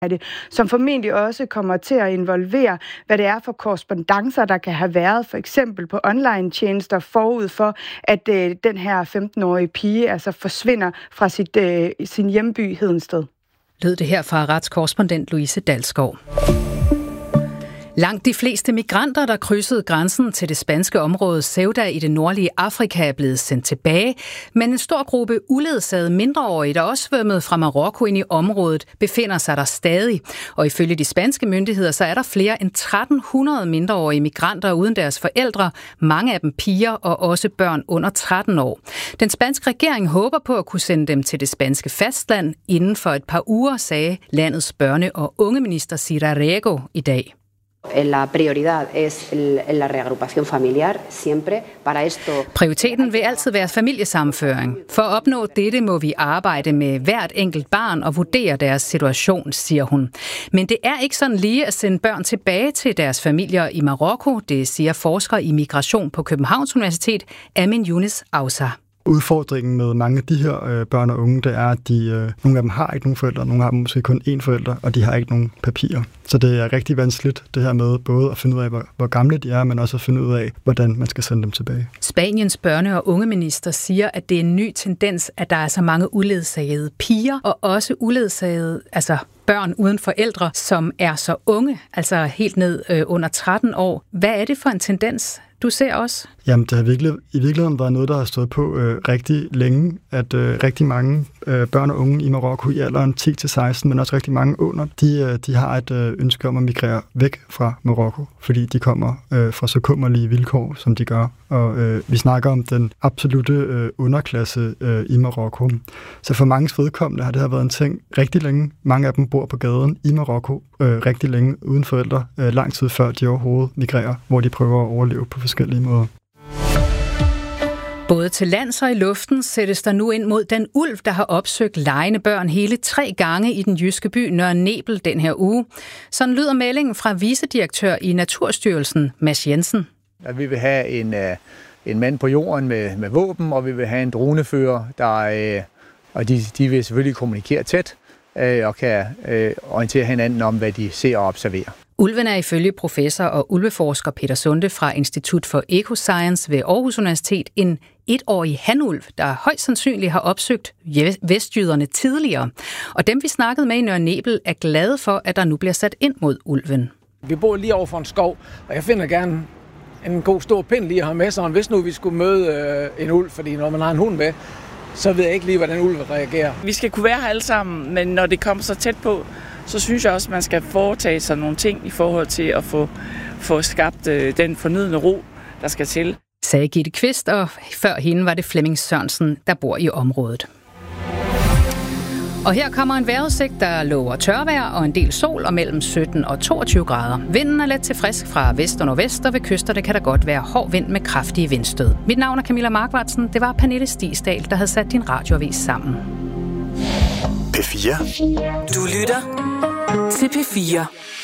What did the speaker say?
som formentlig også kommer til at involvere, hvad det er for korrespondancer, der kan have været, for eksempel på online-tjenester forud for, at den her 15-årige pige altså forsvinder fra sin hjemby Hedensted. Lød det her fra retskorrespondent Louise Dalsgaard. Langt de fleste migranter, der krydsede grænsen til det spanske område Ceuta i det nordlige Afrika, er blevet sendt tilbage, men en stor gruppe uledsagede mindreårige, der også svømmede fra Marokko ind i området, befinder sig der stadig. Og ifølge de spanske myndigheder, så er der flere end 1300 mindreårige migranter uden deres forældre, mange af dem piger og også børn under 13 år. Den spanske regering håber på at kunne sende dem til det spanske fastland inden for et par uger, sagde landets børne- og ungeminister Citarego i dag. La prioridad es la reagrupación familiar siempre para esto. Prioriteten vil altid være familiesammenføring. For at opnå dette må vi arbejde med hvert enkelt barn og vurdere deres situation, siger hun. Men det er ikke sådan lige at sende børn tilbage til deres familier i Marokko, det siger forsker i migration på Københavns Universitet, Amin Younes Ausa. Udfordringen med mange af de her børn og unge, det er, at nogle af dem har ikke nogen forældre, nogle har måske kun én forælder, og de har ikke nogen papirer. Så det er rigtig vanskeligt, det her med både at finde ud af, hvor gamle de er, men også at finde ud af, hvordan man skal sende dem tilbage. Spaniens børne- og ungeminister siger, at det er en ny tendens, at der er så mange uledsagede piger, og også uledsagede, altså børn uden forældre, som er så unge, altså helt ned under 13 år. Hvad er det for en tendens, du ser også? Jamen, det har i virkeligheden været noget, der har stået på rigtig længe, at rigtig mange børn og unge i Marokko i alderen 10-16, men også rigtig mange under, de har et ønske om at migrere væk fra Marokko, fordi de kommer fra så kummerlige vilkår, som de gør. Og vi snakker om den absolute underklasse i Marokko. Så for manges vedkommende har det her været en ting rigtig længe. Mange af dem bor på gaden i Marokko rigtig længe uden forældre, lang tid før de overhovedet migrerer, hvor de prøver at overleve på forskellige måder. Både til lands og i luften sættes der nu ind mod den ulv, der har opsøgt legende børn hele 3 gange i den jyske by Nørre Nebel den her uge. Sådan lyder meldingen fra vicedirektør i Naturstyrelsen, Mads Jensen. At vi vil have en mand på jorden med våben, og vi vil have en dronefører, og de vil selvfølgelig kommunikere tæt og kan orientere hinanden om, hvad de ser og observerer. Ulven er ifølge professor og ulveforsker Peter Sunde fra Institut for Ecoscience ved Aarhus Universitet en 1-årig hanulv, der højst sandsynligt har opsøgt vestjyderne tidligere. Og dem, vi snakkede med i Nørre Nebel, er glade for, at der nu bliver sat ind mod ulven. Vi bor lige over for en skov, og jeg finder gerne en god stor pind lige at have med sig. Hvis nu vi skulle møde en ulv, fordi når man har en hund med, så ved jeg ikke lige, hvordan ulven reagerer. Vi skal kunne være her alle sammen, men når det kommer så tæt på, så synes jeg også, at man skal foretage sig nogle ting i forhold til at få skabt den fornødne ro, der skal til. Sagde Gitte Kvist, og før hende var det Flemming Sørensen, der bor i området. Og her kommer en vejrudsigt, der lover tørvejr og en del sol og mellem 17 og 22 grader. Vinden er let til frisk fra vest og nordvest, og ved kyster det kan der godt være hård vind med kraftige vindstød. Mit navn er Camilla Markvartsen. Det var Pernille Stigsdal, der havde sat din radioavis sammen. P4. Du lytter til P4.